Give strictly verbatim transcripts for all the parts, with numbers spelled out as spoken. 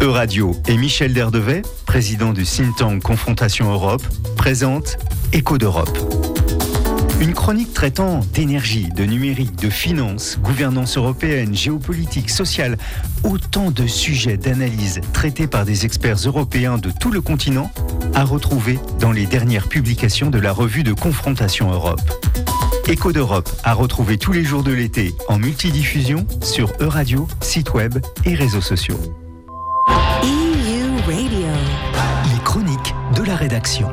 Euradio et Michel Derdevet, président du think tank Confrontation Europe, présentent Écho d'Europe. Une chronique traitant d'énergie, de numérique, de finances, gouvernance européenne, géopolitique, sociale, autant de sujets d'analyse traités par des experts européens de tout le continent, à retrouver dans les dernières publications de la revue de Confrontation Europe. Écho d'Europe à retrouver tous les jours de l'été en multidiffusion sur Euradio, site web et réseaux sociaux. E U Radio. Les chroniques de la rédaction.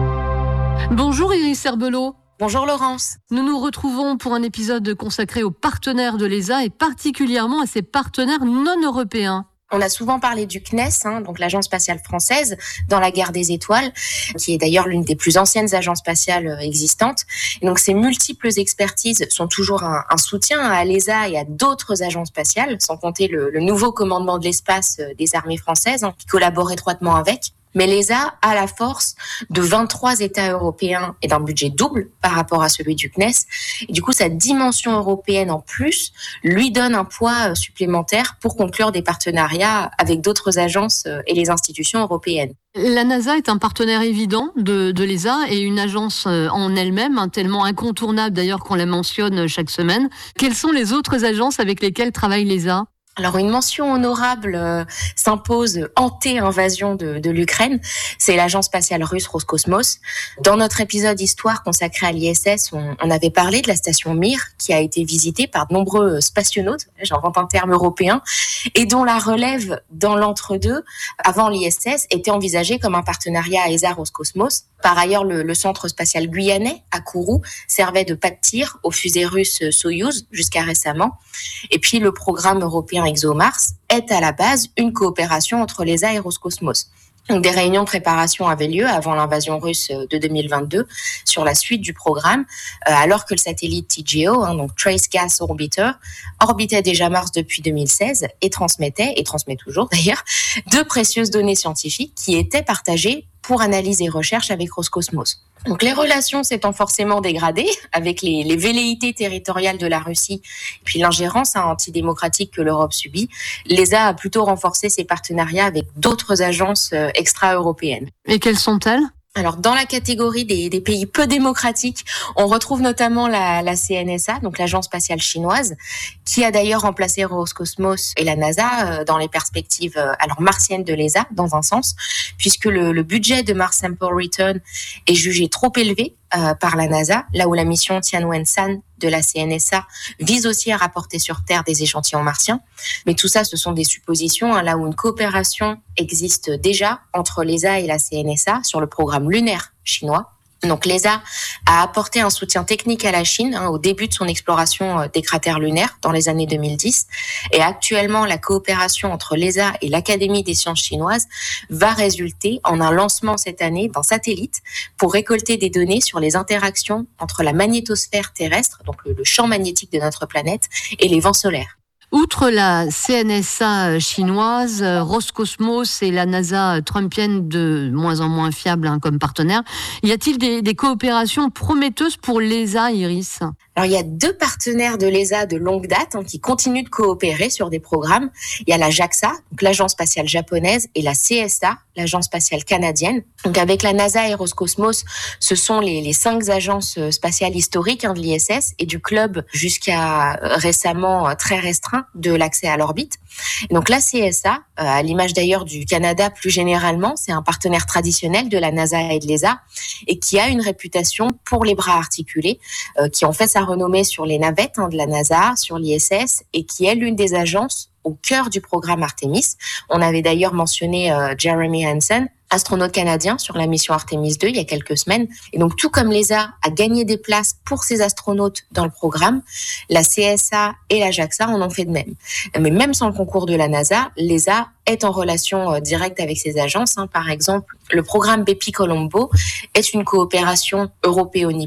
Bonjour Iris Herbelot. Bonjour Laurence. Nous nous retrouvons pour un épisode consacré aux partenaires de l'E S A et particulièrement à ses partenaires non européens. On a souvent parlé du C N E S, hein, donc l'Agence spatiale française, dans la guerre des étoiles, qui est d'ailleurs l'une des plus anciennes agences spatiales existantes. Et donc ces multiples expertises sont toujours un, un soutien à l'E S A et à d'autres agences spatiales, sans compter le, le nouveau commandement de l'espace des armées françaises, hein, qui collabore étroitement avec. Mais l'E S A a la force de vingt-trois États européens et d'un budget double par rapport à celui du C N E S. Et du coup, sa dimension européenne en plus lui donne un poids supplémentaire pour conclure des partenariats avec d'autres agences et les institutions européennes. La NASA est un partenaire évident de, de l'E S A et une agence en elle-même, hein, tellement incontournable d'ailleurs qu'on la mentionne chaque semaine. Quelles sont les autres agences avec lesquelles travaille l'E S A ? Alors une mention honorable euh, s'impose anté-invasion de, de l'Ukraine, c'est l'agence spatiale russe Roscosmos. Dans notre épisode Histoire consacré à l'I S S, on, on avait parlé de la station Mir qui a été visitée par de nombreux spationautes, j'invente un terme européen, et dont la relève dans l'entre-deux, avant l'I S S, était envisagée comme un partenariat E S A-Roscosmos. Par ailleurs, le, le centre spatial guyanais à Kourou servait de pas de tir aux fusées russes Soyouz jusqu'à récemment. Et puis le programme européen ExoMars est à la base une coopération entre l'E S A et Roscosmos. Donc, des réunions de préparation avaient lieu avant l'invasion russe de deux mille vingt-deux sur la suite du programme, euh, alors que le satellite T G O, hein, donc Trace Gas Orbiter, orbitait déjà Mars depuis deux mille seize et transmettait, et transmet toujours d'ailleurs, de précieuses données scientifiques qui étaient partagées pour analyse et recherche avec Roscosmos. Donc les relations s'étant forcément dégradées avec les, les velléités territoriales de la Russie et puis l'ingérence hein, antidémocratique que l'Europe subit, l'E S A a plutôt renforcé ses partenariats avec d'autres agences euh, extra-européennes. Et quelles sont-elles ? Alors, dans la catégorie des, des pays peu démocratiques, on retrouve notamment la, la C N S A, donc l'agence spatiale chinoise, qui a d'ailleurs remplacé Roscosmos et la NASA euh, dans les perspectives euh, alors martiennes de l'E S A, dans un sens, puisque le, le budget de Mars Sample Return est jugé trop élevé euh, par la NASA, là où la mission Tianwen-San de la C N S A vise aussi à rapporter sur Terre des échantillons martiens. Mais tout ça, ce sont des suppositions, hein, là où une coopération existe déjà entre l'E S A et la C N S A sur le programme lunaire chinois. Donc l'E S A a apporté un soutien technique à la Chine hein, au début de son exploration des cratères lunaires dans les années deux mille dix. Et actuellement, la coopération entre l'E S A et l'Académie des sciences chinoises va résulter en un lancement cette année d'un satellite pour récolter des données sur les interactions entre la magnétosphère terrestre, donc le, le champ magnétique de notre planète, et les vents solaires. Outre la C N S A chinoise, Roscosmos et la NASA trumpienne de moins en moins fiables hein, comme partenaires, y a-t-il des, des coopérations prometteuses pour l'E S A, Iris ? Alors, il y a deux partenaires de l'E S A de longue date hein, qui continuent de coopérer sur des programmes. Il y a la JAXA, donc l'agence spatiale japonaise, et la C S A, l'agence spatiale canadienne. Donc, avec la NASA et Roscosmos, ce sont les, les cinq agences spatiales historiques hein, de l'I S S et du club jusqu'à récemment très restreint de l'accès à l'orbite. Et donc, la C S A, à l'image d'ailleurs du Canada plus généralement, c'est un partenaire traditionnel de la NASA et de l'E S A et qui a une réputation pour les bras articulés, euh, qui ont fait sa renommée sur les navettes hein, de la NASA, sur l'I S S et qui est l'une des agences au cœur du programme Artemis. On avait d'ailleurs mentionné euh, Jeremy Hansen, astronaute canadien sur la mission Artemis deux il y a quelques semaines. Et donc, tout comme l'E S A a gagné des places pour ses astronautes dans le programme, la C S A et la JAXA en ont fait de même. Mais même sans le concours de la NASA, l'E S A est en relation euh, directe avec ces agences. Hein. Par exemple, le programme Bepi Colombo est une coopération européo-nippone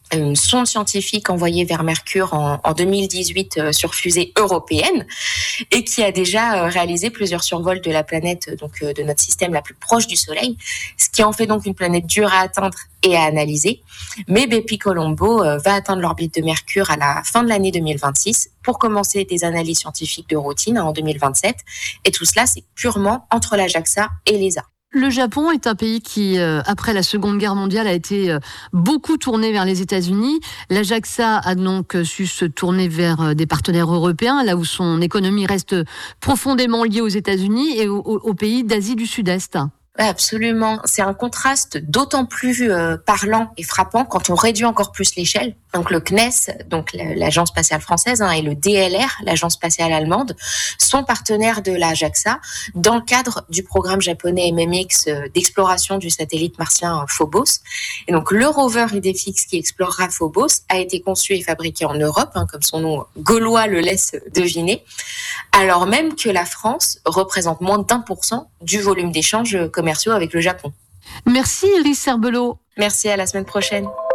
une sonde scientifique envoyée vers Mercure en, en deux mille dix-huit euh, sur fusée européenne et qui a déjà euh, réalisé plusieurs survols de la planète, donc euh, de notre système la plus proche du Soleil, ce qui en fait donc une planète dure à atteindre et à analyser. Mais Bepi-Colombo euh, va atteindre l'orbite de Mercure à la fin de l'année deux mille vingt-six pour commencer des analyses scientifiques de routine hein, en deux mille vingt-sept. Et tout cela, c'est purement entre la JAXA et l'E S A. Le Japon est un pays qui, euh, après la Seconde Guerre mondiale, a été euh, beaucoup tourné vers les États-Unis. La JAXA a donc su se tourner vers euh, des partenaires européens, là où son économie reste profondément liée aux États-Unis et aux, aux pays d'Asie du Sud-Est. Ouais, absolument. C'est un contraste d'autant plus euh, parlant et frappant quand on réduit encore plus l'échelle. Donc le C N E S, donc l'Agence spatiale française, hein, et le D L R, l'Agence spatiale allemande, sont partenaires de la JAXA dans le cadre du programme japonais M M X euh, d'exploration du satellite martien Phobos. Et donc le rover Idefix qui explorera Phobos a été conçu et fabriqué en Europe, hein, comme son nom gaulois le laisse deviner, alors même que la France représente moins d'un pour cent du volume d'échanges commerciaux avec le Japon. Merci Iris Serbelot. Merci, à la semaine prochaine.